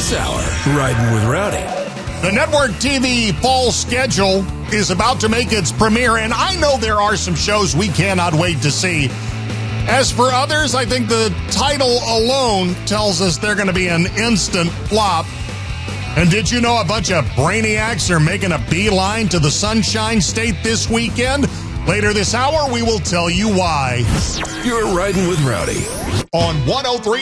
this hour, Riding with Rowdy. The network TV fall schedule is about to make its premiere, and I know there are some shows we cannot wait to see. As for others, I think the title alone tells us they're going to be an instant flop. And did you know a bunch of brainiacs are making a beeline to the Sunshine State this weekend? Later this hour, we will tell you why. You're Riding with Rowdy On 103.